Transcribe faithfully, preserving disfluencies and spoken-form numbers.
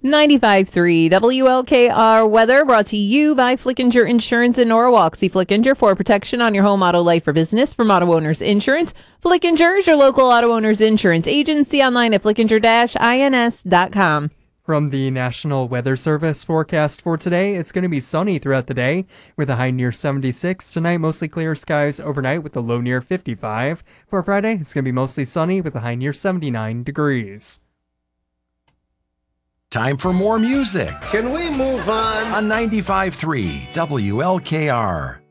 ninety-five point three W L K R weather brought to you by Flickinger Insurance in Norwalk. See Flickinger for protection on your home, auto, life, or business from Auto Owners Insurance. Flickinger is your local auto owners insurance agency, online at flickinger dash ins dot com. From the National Weather Service forecast for today, it's going to be sunny throughout the day with a high near seventy-six. Tonight, mostly clear skies overnight with a low near fifty-five. For Friday, it's going to be mostly sunny with a high near seventy-nine degrees. Time for more music Can we move on? on ninety-five point three W L K R.